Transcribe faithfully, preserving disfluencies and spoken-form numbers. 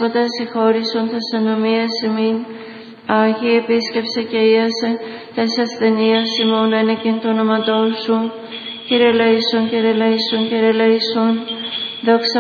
Δέσποτα, συγχώρησον τας ανομίας ημίν. Άγιε, επίσκεψε και ίασε τας ασθενείας ημών ένεκεν το όνοματό σου. Κύριε λαΐσον, Κύριε λαΐσον, Κύριε λαΐσον. Δόξα